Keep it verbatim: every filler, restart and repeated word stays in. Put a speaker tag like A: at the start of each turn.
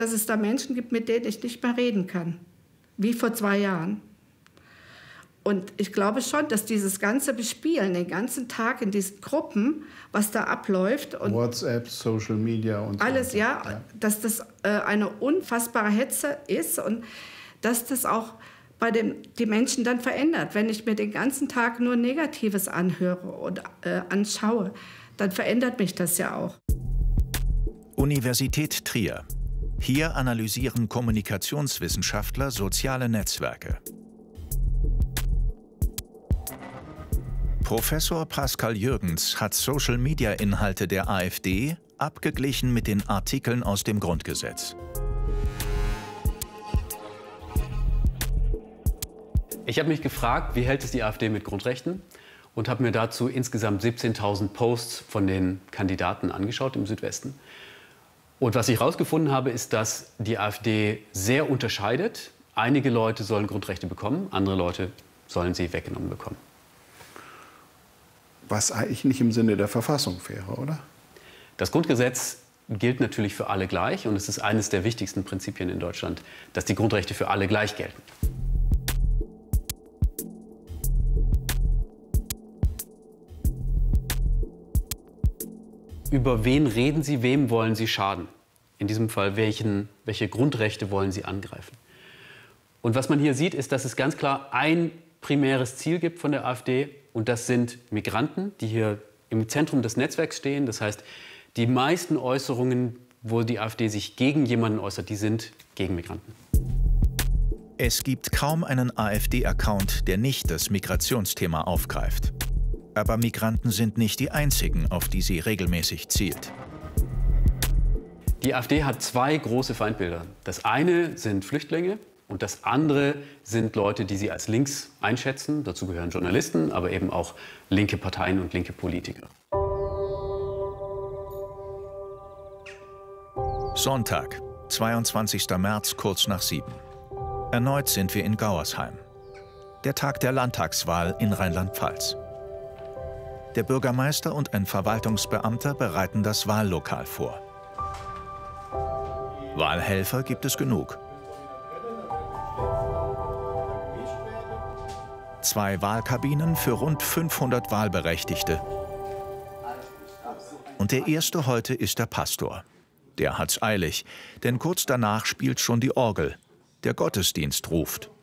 A: dass es da Menschen gibt, mit denen ich nicht mehr reden kann, wie vor zwei Jahren. Und ich glaube schon, dass dieses ganze Bespielen, den ganzen Tag in diesen Gruppen, was da abläuft und
B: WhatsApp, Social Media und
A: alles,
B: so
A: ja,
B: ja,
A: dass das äh, eine unfassbare Hetze ist und dass das auch bei den die Menschen dann verändert. Wenn ich mir den ganzen Tag nur Negatives anhöre und äh, anschaue, dann verändert mich das ja auch.
C: Universität Trier. Hier analysieren Kommunikationswissenschaftler soziale Netzwerke. Professor Pascal Jürgens hat Social-Media-Inhalte der AfD abgeglichen mit den Artikeln aus dem Grundgesetz.
D: Ich habe mich gefragt, wie hält es die AfD mit Grundrechten? Und habe mir dazu insgesamt siebzehntausend Posts von den Kandidaten angeschaut im Südwesten. Und was ich herausgefunden habe, ist, dass die AfD sehr unterscheidet. Einige Leute sollen Grundrechte bekommen, andere Leute sollen sie weggenommen bekommen.
B: Was eigentlich nicht im Sinne der Verfassung wäre, oder?
D: Das Grundgesetz gilt natürlich für alle gleich und es ist eines der wichtigsten Prinzipien in Deutschland, dass die Grundrechte für alle gleich gelten. Über wen reden Sie, wem wollen Sie schaden? In diesem Fall, welchen, welche Grundrechte wollen Sie angreifen? Und was man hier sieht, ist, dass es ganz klar ein primäres Ziel gibt von der AfD. Und das sind Migranten, die hier im Zentrum des Netzwerks stehen. Das heißt, die meisten Äußerungen, wo die AfD sich gegen jemanden äußert, die sind gegen Migranten.
C: Es gibt kaum einen AfD-Account, der nicht das Migrationsthema aufgreift. Aber Migranten sind nicht die einzigen, auf die sie regelmäßig zielt.
D: Die AfD hat zwei große Feindbilder. Das eine sind Flüchtlinge. Und das andere sind Leute, die sie als links einschätzen. Dazu gehören Journalisten, aber eben auch linke Parteien und linke Politiker.
C: Sonntag, zweiundzwanzigster März, kurz nach sieben. Erneut sind wir in Gauersheim. Der Tag der Landtagswahl in Rheinland-Pfalz. Der Bürgermeister und ein Verwaltungsbeamter bereiten das Wahllokal vor. Wahlhelfer gibt es genug. Zwei Wahlkabinen für rund fünfhundert Wahlberechtigte. Und der erste heute ist der Pastor. Der hat's eilig, denn kurz danach spielt schon die Orgel. Der Gottesdienst ruft.